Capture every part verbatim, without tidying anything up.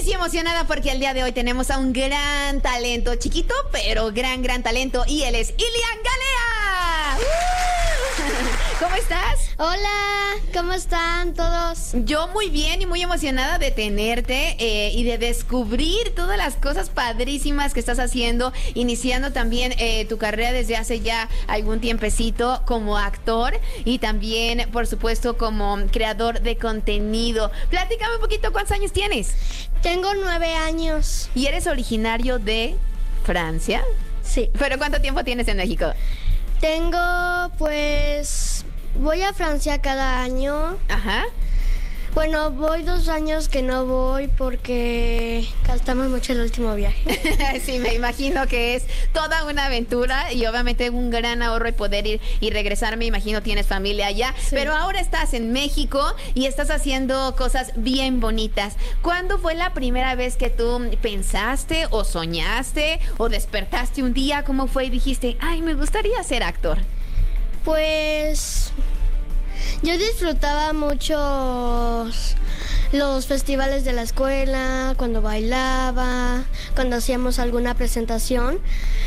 feliz y emocionada porque el día de hoy tenemos a un gran talento, chiquito, pero gran, gran talento, y él es Ilian Galea. ¡Uh! ¿Cómo estás? Hola, ¿cómo están todos? Yo muy bien y muy emocionada de tenerte eh, y de descubrir todas las cosas padrísimas que estás haciendo, iniciando también eh, tu carrera desde hace ya algún tiempecito como actor y también, por supuesto, como creador de contenido. Platícame un poquito, ¿cuántos años tienes? Tengo nueve años. ¿Y eres originario de Francia? Sí. ¿Pero cuánto tiempo tienes en México? Tengo, pues, voy a Francia cada año. Ajá. Bueno, voy dos años que no voy porque gastamos mucho el último viaje. Sí, me imagino que es toda una aventura y obviamente un gran ahorro y poder ir y regresar. Me imagino tienes familia allá, sí. Pero ahora estás en México y estás haciendo cosas bien bonitas. ¿Cuándo fue la primera vez que tú pensaste o soñaste o despertaste un día? ¿Cómo fue y dijiste, ay, me gustaría ser actor? Pues yo disfrutaba mucho los festivales de la escuela, cuando bailaba, cuando hacíamos alguna presentación.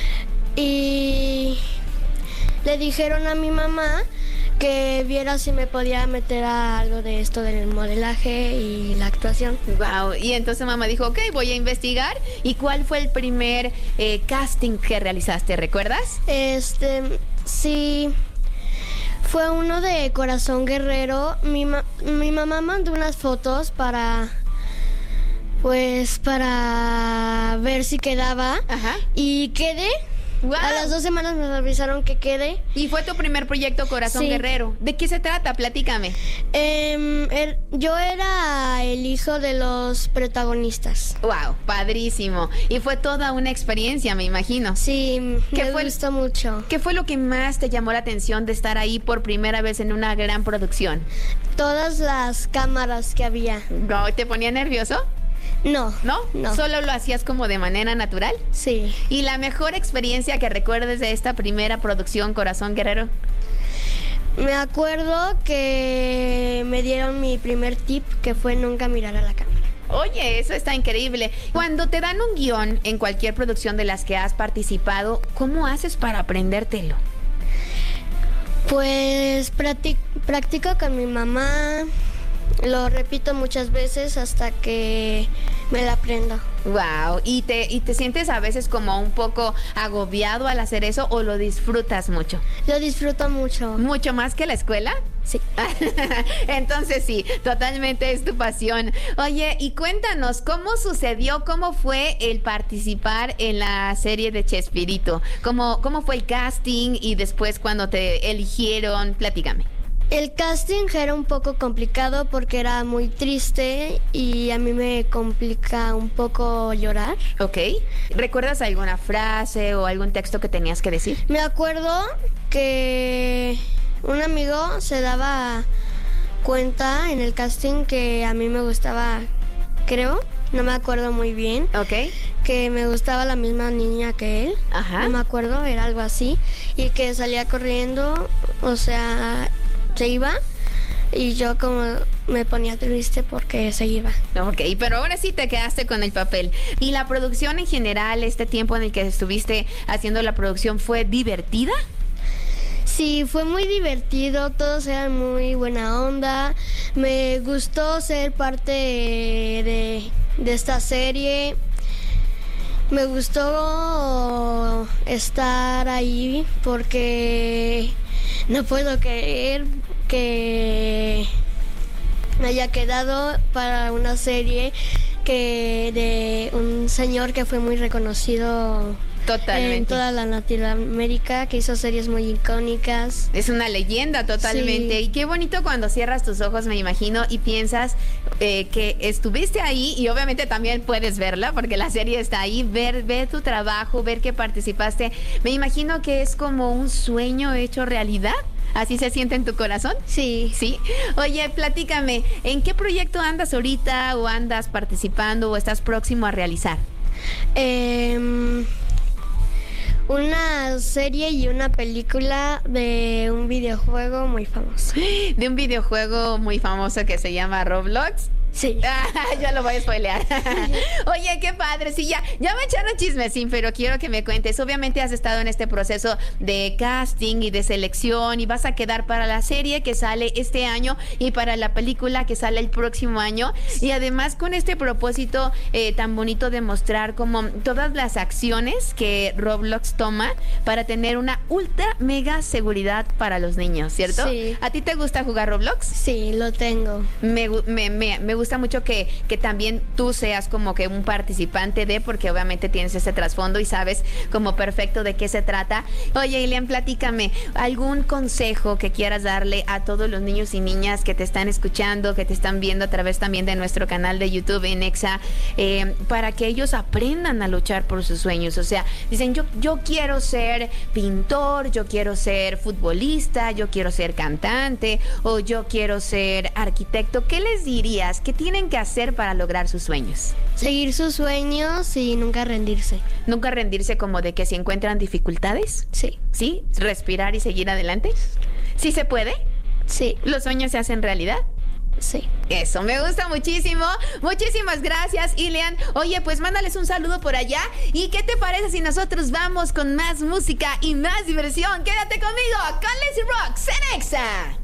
Y le dijeron a mi mamá que viera si me podía meter a algo de esto del modelaje y la actuación. Wow, y entonces mamá dijo, ok, voy a investigar. ¿Y cuál fue el primer eh, casting que realizaste, recuerdas? Este, sí... Fue uno de Corazón Guerrero. Mi, ma mi mamá mandó unas fotos para, pues, para ver si quedaba. Ajá. Y quedé. Wow. A las dos semanas me avisaron que quedé. ¿Y fue tu primer proyecto, Corazón sí. Guerrero? ¿De qué se trata? Platícame. Eh, er, yo era el hijo de los protagonistas. Wow, padrísimo. Y fue toda una experiencia, me imagino. Sí, ¿Qué me fue, gustó mucho. ¿Qué fue lo que más te llamó la atención de estar ahí por primera vez en una gran producción? Todas las cámaras que había. No, ¿te ponía nervioso? No, ¿No? No. ¿Solo lo hacías como de manera natural? Sí. ¿Y la mejor experiencia que recuerdes de esta primera producción, Corazón Guerrero? Me acuerdo que me dieron mi primer tip, que fue nunca mirar a la cámara. Oye, eso está increíble. Cuando te dan un guión en cualquier producción de las que has participado, ¿cómo haces para aprendértelo? Pues practic- practico con mi mamá. Lo repito muchas veces hasta que me la aprendo. Wow, ¿y te, y te sientes a veces como un poco agobiado al hacer eso o lo disfrutas mucho? Lo disfruto mucho. ¿Mucho más que la escuela? Sí. Entonces sí, totalmente es tu pasión. Oye, y cuéntanos, ¿cómo sucedió, cómo fue el participar en la serie de Chespirito? ¿Cómo, cómo fue el casting y después cuando te eligieron? Platícame. El casting era un poco complicado porque era muy triste y a mí me complica un poco llorar. Ok. ¿Recuerdas alguna frase o algún texto que tenías que decir? Me acuerdo que un amigo se daba cuenta en el casting que a mí me gustaba, creo, no me acuerdo muy bien. Ok. Que me gustaba la misma niña que él. Ajá. No me acuerdo, era algo así. Y que salía corriendo, o sea, se iba y yo como me ponía triste porque se iba. Ok, pero ahora sí te quedaste con el papel. ¿Y la producción en general, este tiempo en el que estuviste haciendo la producción, fue divertida? Sí, fue muy divertido, todos eran muy buena onda. Me gustó ser parte de, de esta serie. Me gustó estar ahí porque no puedo creer que me haya quedado para una serie que de un señor que fue muy reconocido totalmente en toda la Latinoamérica, que hizo series muy icónicas. Es una leyenda totalmente. Sí. Y qué bonito cuando cierras tus ojos, me imagino, y piensas eh, que estuviste ahí y obviamente también puedes verla porque la serie está ahí, ver, ver tu trabajo, ver que participaste. Me imagino que es como un sueño hecho realidad. ¿Así se siente en tu corazón? Sí. Sí. Oye, platícame, ¿en qué proyecto andas ahorita o andas participando o estás próximo a realizar? Eh, una serie y una película de un videojuego muy famoso. De un videojuego muy famoso que se llama Roblox. Sí. Ah, ya lo voy a spoilear. Oye, qué padre. Sí, ya, ya me echaron chismecín, pero quiero que me cuentes. Obviamente has estado en este proceso de casting y de selección y vas a quedar para la serie que sale este año y para la película que sale el próximo año. Y además con este propósito eh, tan bonito de mostrar como todas las acciones que Roblox toma para tener una ultra mega seguridad para los niños, ¿cierto? Sí. ¿A ti te gusta jugar Roblox? Sí, lo tengo. Me, me, me, me gusta mucho que, que también tú seas como que un participante de, porque obviamente tienes ese trasfondo y sabes como perfecto de qué se trata. Oye, Ilian, platícame, ¿algún consejo que quieras darle a todos los niños y niñas que te están escuchando, que te están viendo a través también de nuestro canal de YouTube en Exa, eh, para que ellos aprendan a luchar por sus sueños? O sea, dicen, yo, yo quiero ser pintor, yo quiero ser futbolista, yo quiero ser cantante o yo quiero ser arquitecto. ¿Qué les dirías? ¿Qué tienen que hacer para lograr sus sueños? Seguir sus sueños y nunca rendirse. Nunca rendirse, como de que si encuentran dificultades. Sí. ¿Sí? Respirar y seguir adelante. ¿Sí se puede? Sí. ¿Los sueños se hacen realidad? Sí. Eso, me gusta muchísimo. Muchísimas gracias, Ilian. Oye, pues mándales un saludo por allá. ¿Y qué te parece si nosotros vamos con más música y más diversión? Quédate conmigo con Lazy Rocks en Exa.